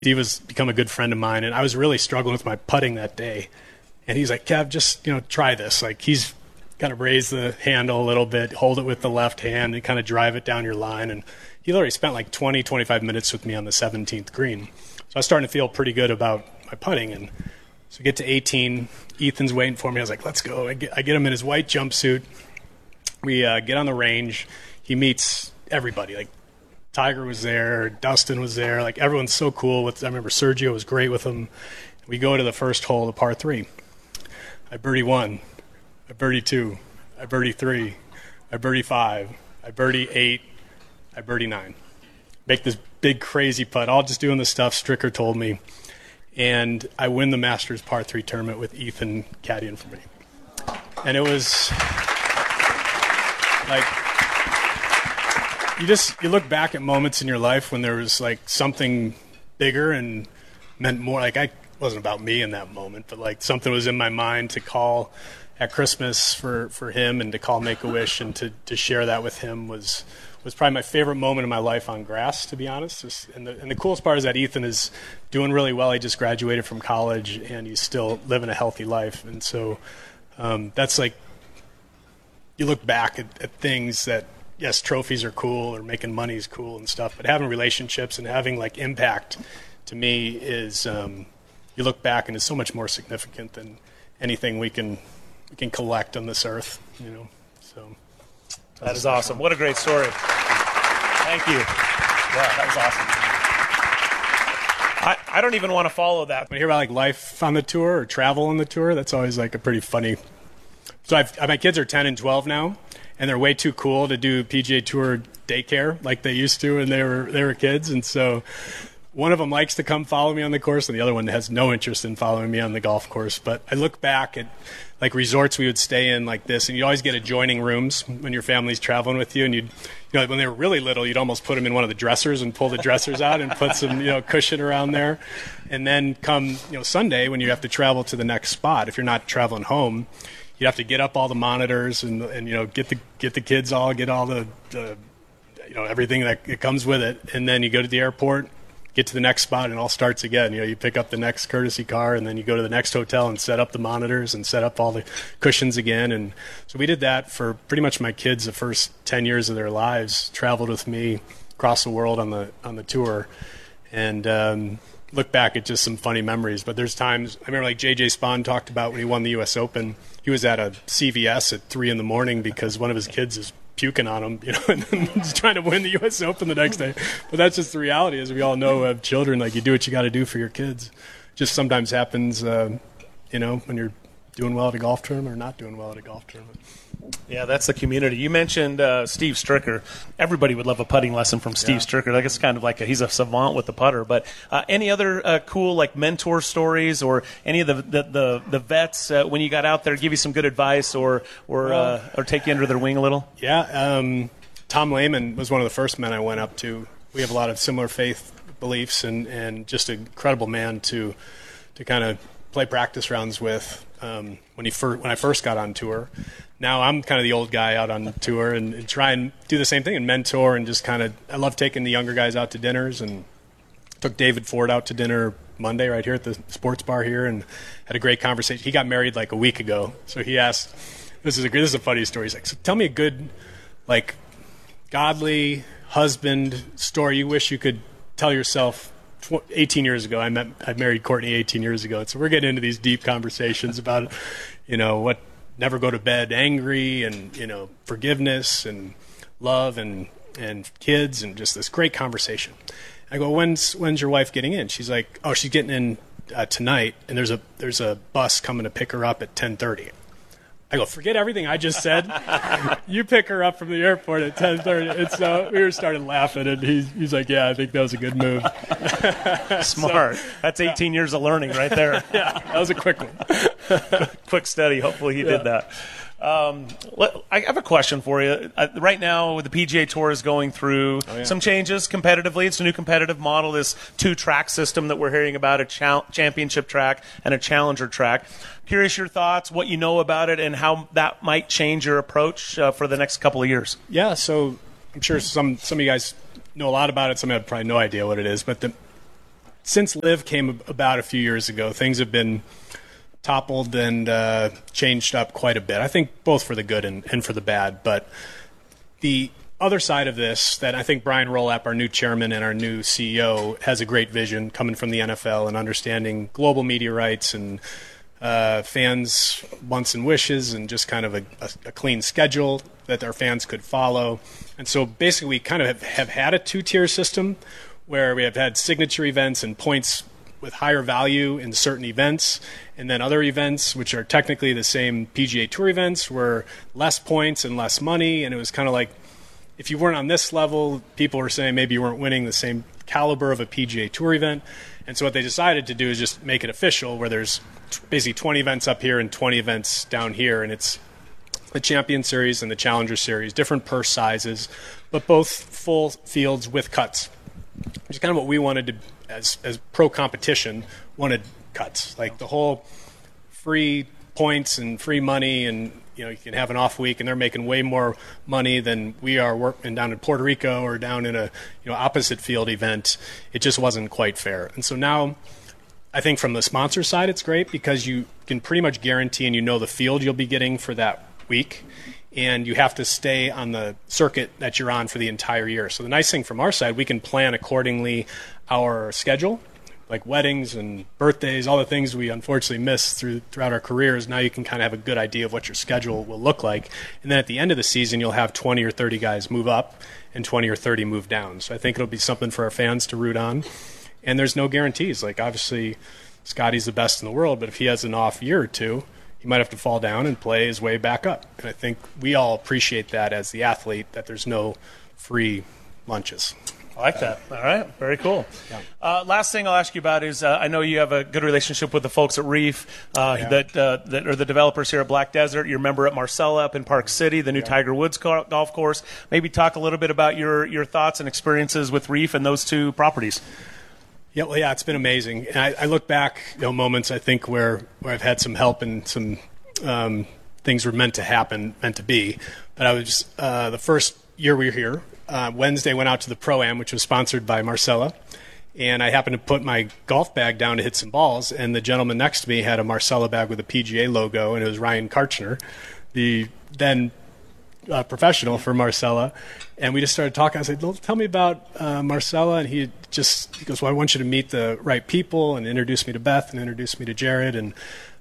He was become a good friend of mine, and I was really struggling with my putting that day. And he's like, Kev, just, try this. Like, he's kind of raise the handle a little bit, hold it with the left hand, and kind of drive it down your line. And he literally spent like 20, 25 minutes with me on the 17th green. So I was starting to feel pretty good about my putting. And so we get to 18. Ethan's waiting for me. I was like, let's go. I get him in his white jumpsuit. We get on the range. He meets everybody. Like, Tiger was there. Dustin was there. Like, everyone's so cool. I remember Sergio was great with him. We go to the first hole, the par 3. I birdie 1. I birdie 2. I birdie 3. I birdie 5. I birdie 8. I birdie 9. Make this big crazy putt, all just doing the stuff Stricker told me. And I win the Masters par 3 tournament with Ethan caddying for me. And it was like, you look back at moments in your life when there was like something bigger and meant more. Like, I wasn't about me in that moment, but like something was in my mind to call at Christmas for him, and to call Make-A-Wish and to share that with him was probably my favorite moment of my life on grass, to be honest. And the coolest part is that Ethan is doing really well. He just graduated from college, and he's still living a healthy life. And so that's like, you look back at things that, yes, trophies are cool, or making money is cool and stuff, but having relationships and having like impact, to me, is you look back and it's so much more significant than anything we can collect on this earth. So that is awesome. What a great story. Thank you. Yeah, that was awesome. I don't even want to follow that. When you hear about like life on the tour or travel on the tour, that's always like a pretty funny. So my kids are 10 and 12 now, and they're way too cool to do PGA Tour daycare like they used to when they were kids. And so one of them likes to come follow me on the course, and the other one has no interest in following me on the golf course. But I look back at like resorts we would stay in like this, and you always get adjoining rooms when your family's traveling with you. And when they were really little, you'd almost put them in one of the dressers and pull the dressers out and put some cushion around there. And then come Sunday, when you have to travel to the next spot, if you're not traveling home, you have to get up all the monitors and get the kids all, get all the everything that it comes with it. And then you go to the airport, get to the next spot, and it all starts again. You pick up the next courtesy car, and then you go to the next hotel and set up the monitors and set up all the cushions again. And so we did that for pretty much my kids the first 10 years of their lives, traveled with me across the world on the tour, and look back at just some funny memories. But there's times, I remember like J.J. Spahn talked about when he won the U.S. Open, he was at a CVS at 3 a.m. because one of his kids is puking on him, and then he's trying to win the U.S. Open the next day. But that's just the reality, as we all know, who have children. Like, you do what you got to do for your kids. Just sometimes happens, when you're doing well at a golf tournament or not doing well at a golf tournament. Yeah, that's the community. You mentioned Steve Stricker. Everybody would love a putting lesson from Steve Stricker. Like, it's kind of like he's a savant with the putter. But any other cool like mentor stories, or any of the vets when you got out there give you some good advice, or take you under their wing a little? Yeah, Tom Lehman was one of the first men I went up to. We have a lot of similar faith beliefs, and just an incredible man to kind of play practice rounds with when I first got on tour. Now I'm kind of the old guy out on tour, and try and do the same thing and mentor, and just kind of, I love taking the younger guys out to dinners, and took David Ford out to dinner Monday right here at the sports bar here, and had a great conversation. He got married like a week ago, so he asked, this is a funny story. He's like, so tell me a good, like, godly husband story you wish you could tell yourself 18 years ago. I married Courtney 18 years ago, so we're getting into these deep conversations about, what never go to bed angry, and forgiveness and love and kids, and just this great conversation. I go, when's your wife getting in? She's like, oh, she's getting in tonight, and there's a bus coming to pick her up at 10:30. I go, forget everything I just said. You pick her up from the airport at 10:30. And so we started laughing, and he's like, yeah, I think that was a good move. Smart. That's 18 years of learning right there. Yeah, that was a quick one. Quick study. Hopefully he did that. I have a question for you. Right now, the PGA Tour is going through some changes competitively. It's a new competitive model, this 2-track system that we're hearing about, a championship track and a challenger track. Curious your thoughts, what you know about it, and how that might change your approach for the next couple of years. Yeah, so I'm sure some of you guys know a lot about it. Some of you have probably no idea what it is. But since Live came about a few years ago, things have been toppled and changed up quite a bit. I think both for the good and for the bad. But the other side of this, that I think Brian Rolapp, our new chairman and our new CEO, has a great vision coming from the NFL and understanding global media rights and fans' wants and wishes, and just kind of a clean schedule that our fans could follow. And so basically we kind of have had a two-tier system where we have had signature events and points with higher value in certain events, and then other events, which are technically the same PGA Tour events, were less points and less money. And it was kind of like, if you weren't on this level, people were saying maybe you weren't winning the same caliber of a PGA Tour event. And so what they decided to do is just make it official, where there's basically 20 events up here and 20 events down here, and it's the Champion Series and the Challenger Series, different purse sizes, but both full fields with cuts, which is kind of what we wanted to, as pro competition, wanted cuts, like the whole free points and free money, and you can have an off week and they're making way more money than we are working down in Puerto Rico or down in a opposite field event. It just wasn't quite fair. And so now I think from the sponsor side it's great, because you can pretty much guarantee and the field you'll be getting for that week, and you have to stay on the circuit that you're on for the entire year. So the nice thing from our side, we can plan accordingly our schedule, like weddings and birthdays, all the things we unfortunately miss throughout our careers. Now you can kind of have a good idea of what your schedule will look like. And then at the end of the season, you'll have 20 or 30 guys move up and 20 or 30 move down. So I think it'll be something for our fans to root on. And there's no guarantees. Like, obviously, Scotty's the best in the world, but if he has an off year or two, he might have to fall down and play his way back up. And I think we all appreciate that as the athlete, that there's no free lunches. I like that. All right. Very cool. Yeah. Last thing I'll ask you about is I know you have a good relationship with the folks at Reef that are the developers here at Black Desert. You're a member at Marcella up in Park City, the new Tiger Woods golf course. Maybe talk a little bit about your thoughts and experiences with Reef and those two properties. Yeah, well, it's been amazing. And I look back, moments I think where I've had some help and some things were meant to happen, meant to be. But I was the first year we were here. Wednesday went out to the Pro-Am, which was sponsored by Marcella, and I happened to put my golf bag down to hit some balls, and the gentleman next to me had a Marcella bag with a PGA logo, and it was Ryan Karchner, the then professional for Marcella. And we just started talking. I said, tell me about Marcella. And he goes, well, I want you to meet the right people, and introduce me to Beth and introduce me to Jared. And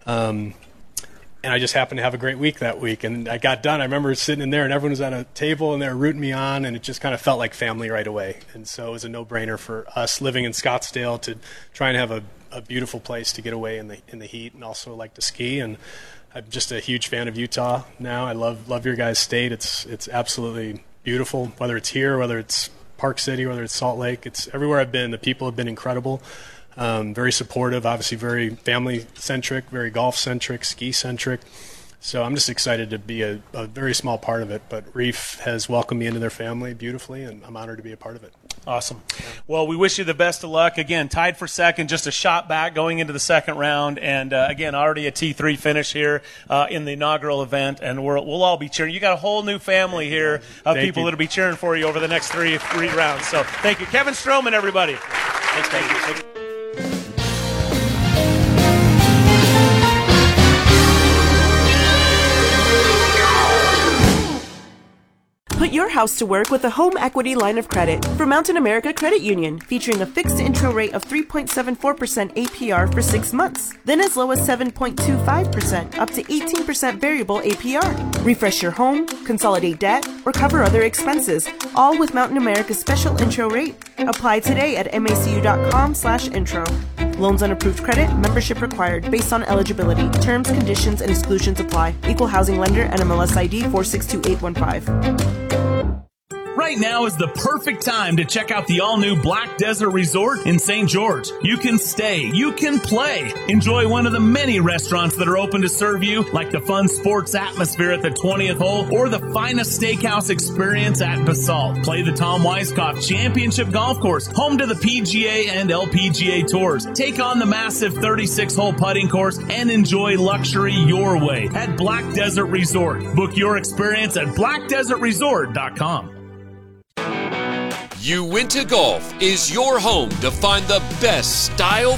I just happened to have a great week that week. And I got done. I remember sitting in there, and everyone was at a table, and they were rooting me on, and it just kind of felt like family right away. And so it was a no-brainer for us living in Scottsdale to try and have a beautiful place to get away in the heat, and also like to ski. And I'm just a huge fan of Utah now. I love your guys' state. It's absolutely beautiful, whether it's here, whether it's Park City, whether it's Salt Lake. It's everywhere I've been. The people have been incredible. Very supportive, obviously very family-centric, very golf-centric, ski-centric. So I'm just excited to be a very small part of it. But Reef has welcomed me into their family beautifully, and I'm honored to be a part of it. Awesome. Well, we wish you the best of luck. Again, tied for second, just a shot back going into the second round. And, again, already a T3 finish here in the inaugural event. And we'll all be cheering. You got a whole new family here of people that will be cheering for you over the next three rounds. So thank you. Kevin Stroman, everybody. Thank you. Put your house to work with a home equity line of credit from Mountain America Credit Union, featuring a fixed intro rate of 3.74% APR for 6 months, then as low as 7.25%, up to 18% variable APR. Refresh your home, consolidate debt, or cover other expenses, all with Mountain America's special intro rate. Apply today at macu.com/intro. Loans on approved credit, membership required, based on eligibility. Terms, conditions, and exclusions apply. Equal housing lender, NMLS ID 462815. Right now is the perfect time to check out the all-new Black Desert Resort in St. George. You can stay, you can play. Enjoy one of the many restaurants that are open to serve you, like the fun sports atmosphere at the 20th hole or the finest steakhouse experience at Basalt. Play the Tom Weiskopf Championship Golf Course, home to the PGA and LPGA Tours. Take on the massive 36-hole putting course and enjoy luxury your way at Black Desert Resort. Book your experience at blackdesertresort.com. Uinta Golf is your home to find the best style